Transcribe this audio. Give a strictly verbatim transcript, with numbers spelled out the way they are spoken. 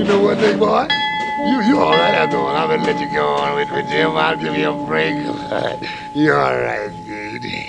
know one thing, boy? You you all right after all. I'm gonna let you go on with, with Jim. I'll give you a break. You all right, dude.